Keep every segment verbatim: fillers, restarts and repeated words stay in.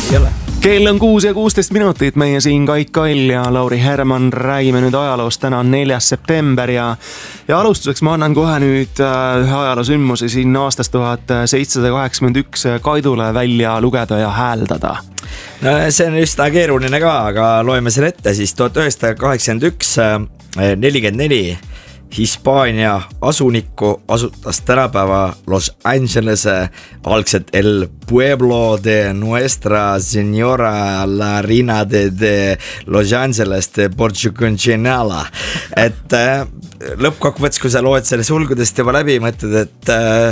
ei ole. Kell on kuus ja kuusteist minutit, meie siin Kait Kall ja Lauri Herman räägime nüüd ajaloost, täna on neljas september ja, ja alustuseks ma annan kohe nüüd ühe ajaloosündmuse siin aastast tuhat seitsesada kaheksakümmend üks Kaidule välja lugeda ja hääldada. No see on üsna keeruline ka, aga loeme selle ette siis tuhat üheksasada kaheksakümmend üks nelikümmend neli Hispaania asunikku asutas tänapäeva Los Angeles, algselt El Pueblo de Nuestra Señora la Reina de, de Los Angeles de Portugal. Et äh, lõppkokkuvõttes, kui sa loed selle sulgudest juba läbi, mõtled, et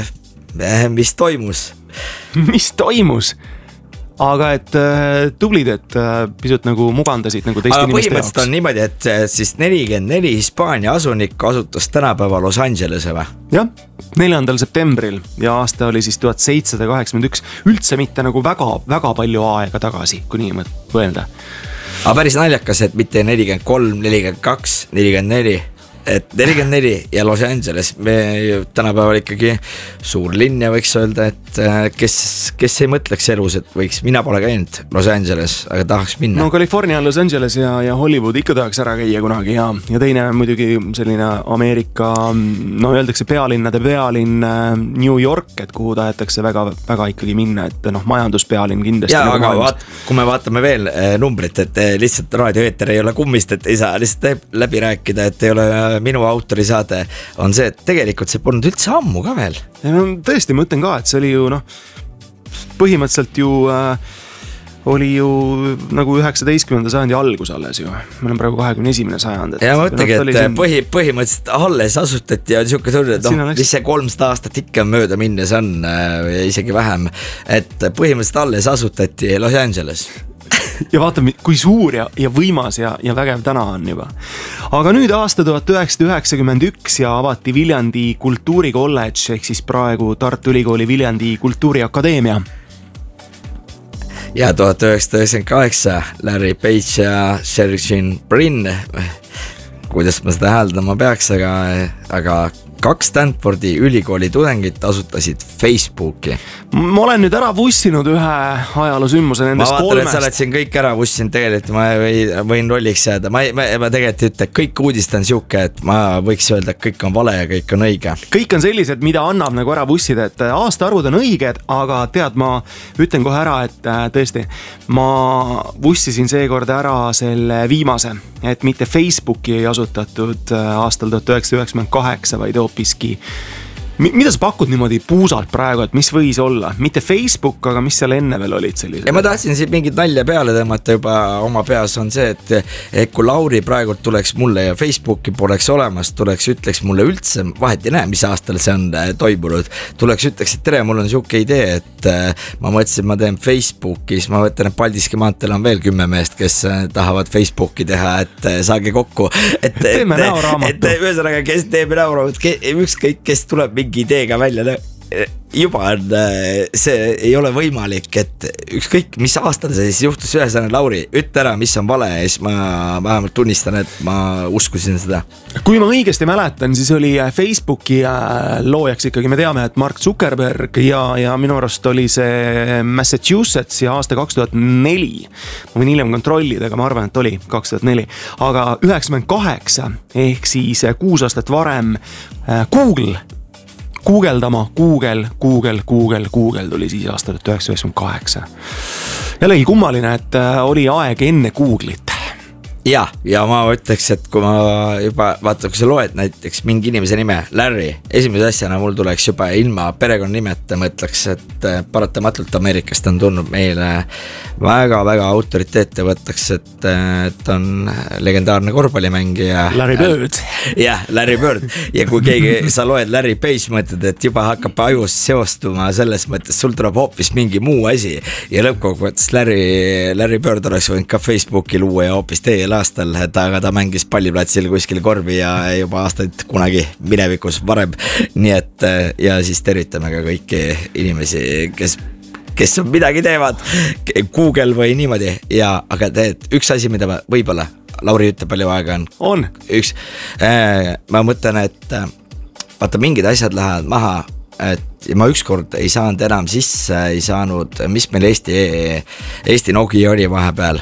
äh, mis toimus? Mis toimus? Aga et äh, tublid, et äh, pisut nagu mugandasid nagu teiste aga inimeste jaoks. Põhimõtteliselt on niimoodi, et siis nelikümmend neli Hispaania asunik asutas tänapäeva Los Angelese või? Jah, neljandal septembril ja aasta oli siis tuhat seitsesada kaheksakümmend üks, üldse mitte nagu väga, väga palju aega tagasi, kui nii mõelda. Aga päris naljakas, et mitte nelikümmend kolm, nelikümmend kaks, nelikümmend neli, et nelikümmend neli ja Los Angeles, me tänapäeval ikkagi suur linn ja võiks öelda, et kes, kes ei mõtleks elus, et võiks, mina pole käinud Los Angeles, aga tahaks minna. No California, Los Angeles ja, ja Hollywood ikka tahaks ära käia kunagi ja, ja teine muidugi selline Ameerika, no öeldakse pealinnade pealinn New York, et kuhu tahetakse väga, väga ikkagi minna, et noh, majanduspealinn kindlasti. Ja, aga vaat, kui me vaatame veel numbrit, et lihtsalt raadioeeter ei ole kummist, et ei saa lihtsalt läbi rääkida, et ei ole minu autorisaade, on see, et tegelikult see polnud üldse ammu ka veel. Ja no, tõesti, ma ütlen ka, et see oli ju noh, põhimõtteliselt ju äh, oli ju nagu üheksateistkümnenda sajandi algus alles ju. Meil on praegu kahekümne esimene sajand. Ja ma mõtlegi, et siin... põhi, põhimõtteliselt alles asutati ja niisugune tunne, et noh, mis see kolmsada aastat ikka mööda minnes on, äh, isegi vähem, et põhimõtteliselt alles asutati Los Angeles. Ja vaatame, kui suur ja, ja võimas ja, ja vägev täna on juba. Aga nüüd aasta tuhat üheksasada üheksakümmend üks ja avati Viljandi kultuurikolledž ehk siis praegu Tartu Ülikooli Viljandi kultuuriakadeemia. Ja tuhat üheksasada üheksakümmend kaheksa Larry Page ja Sergey Brin, kuidas ma seda hääldama peaks, aga, aga kaks Stanfordi ülikooli tudengit asutasid Facebooki. Ma olen nüüd ära vussinud ühe ajaloosündmuse nendest kolmest. Ma vaatan, et sa oled siin kõik ära vussinud, tegelikult ma võin rolliks jääda. Ma, ma, ma tegelikult ütle, kõik uudist on siuke, et ma võiks öelda, et kõik on vale ja kõik on õige. Kõik on sellised, mida annab nagu ära vussida, et aastaarvud on õiged, aga tead, ma ütlen kohe ära, et tõesti, ma vussisin seekord ära selle viimase, et mitte Facebooki ei asutatud aastal tuhat üheksasada üheksakümmend kaheksa, vaid hoopiski. Mida sa pakud niimoodi puusalt praegu, et mis võis olla? Mitte Facebook, aga mis seal enne veel olid sellised? Ja ma tahtsin siit mingit nalja peale tõmmata juba oma peas on see, et, et kui Lauri praegu tuleks mulle ja Facebooki poleks olemas, tuleks, ütleks mulle üldse, vahet ei näe, mis aastal see on toimunud, tuleks, ütleks, et tere, mul on siuke idee, et ma mõtlesin, ma teen Facebookis, ma võtan, et Paldiski maanteel on veel kümme meest, kes tahavad Facebooki teha, et saage kokku, et, teeme näoraamatu. Et, et ühesõnaga, kes teeme näoraamatu, ükskõik, kes tuleb mingi ideega välja, juba on, see ei ole võimalik, et ükskõik, mis aastal see siis juhtus ühesõna, Lauri, ütle ära, mis on vale ja siis ma vähemalt tunnistan, et ma uskusin seda. Kui ma õigesti mäletan, siis oli Facebooki loojaks ikkagi, me teame, et Mark Zuckerberg ja, ja minu arust oli see Massachusetts ja aasta kaks tuhat neli. Ma võin hiljem kontrollida, aga ma arvan, et oli kaks tuhat neli. Aga üheksakümmend kaheksa ehk siis kuus aastat varem Google Googleldama, Google, Google, Google, Google tuli siis aasta tuhat üheksasada üheksakümmend kaheksa. Jällegi kummaline, et oli aeg enne Google'it. Ja, ja ma ütleks, et kui ma juba, vaata, kui sa loed näiteks mingi inimese nime, Larry, esimese asjana mul tuleks juba ilma perekonna nimeta, ma ütleks, et paratamatult Ameerikast on tulnud meile väga-väga autoriteete, võtaks, et, et on legendaarne korvpallimängija. Larry Bird. Jah, Larry Bird. Ja kui keegi, sa loed Larry Page, mõtled, et juba hakkab ajus seostuma selles mõttes, sul tuleb hoopis mingi muu asi. Ja lõppkokkuvõttes Larry, Larry Bird oleks võinud ka Facebooki luua ja hoopis teie aastal, aga ta mängis palliplatsil kuskil korvi ja juba aastaid kunagi minevikus varem. Nii et ja siis tervitame ka kõiki inimesi, kes, kes midagi teevad, Google või niimoodi. Ja, aga teed, üks asi, mida ma võib-olla, Lauri ütle, palju aega on. On. Üks, äh, ma mõtlen, et vaata, mingid asjad lähevad maha, et et ma ükskord ei saanud enam sisse, ei saanud, mis meil Eesti, Eesti Nokia oli vahepeal.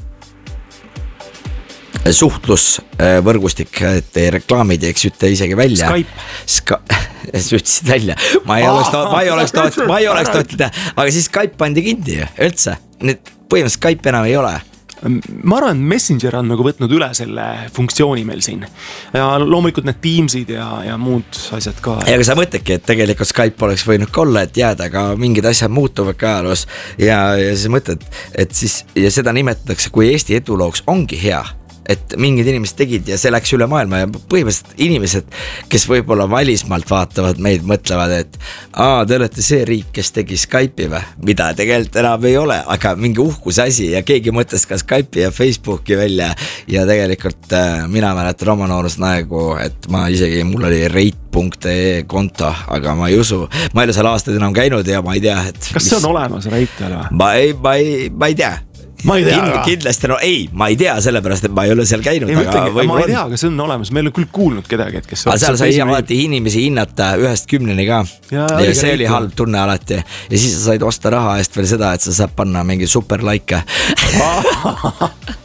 Suhtlusvõrgustik, et reklaamid ei eksüte isegi välja. Skype. Ska- ütlesid välja, ma ei oleks toot, ma ei oleks toot, ma ei oleks toot, aga siis Skype pandi kinni üldse, nüüd põhimõtteliselt Skype enam ei ole. Ma arvan, et Messenger on nagu võtnud üle selle funktsiooni meil siin ja loomulikult need Teamsid ja, ja muud asjad ka. Ja aga sa mõtledki, et tegelikult Skype oleks võinud ka olla, et jääda, aga mingid asjad muutuvad ka ajaloos ja, ja sa mõtled, et siis ja seda nimetatakse, kui Eesti edulooks ongi hea, et mingid inimesed tegid ja see läks üle maailma ja põhimõtteliselt inimesed, kes võib-olla välismaalt vaatavad meid, mõtlevad, et aa, te olete see riik, kes tegi Skype'i või, mida tegelikult enam ei ole, aga mingi uhkus asi ja keegi mõtles ka Skype'i ja Facebooki välja ja tegelikult äh, mina mäletan oma noorust aegu, et ma isegi, mul oli rate punkt ee konto, aga ma ei usu, ma ei ole seal aastaid enam käinud ja ma ei tea, et kas see on olemas rate või? Ma ei, ma ei, ma ei tea ma ei tea Kind, kindlasti, no ei, ma ei tea sellepärast, et ma ei ole seal käinud, ei, aga mõtlegi, ma ei tea, aga see on olemas, meil on küll kuulnud kedagi, et kes aga seal sai alati inimesi hinnata ühest kümneni ka ja, ja see oli halb tunne alati ja siis sa said osta raha eest veel seda, et sa saad panna mingi super like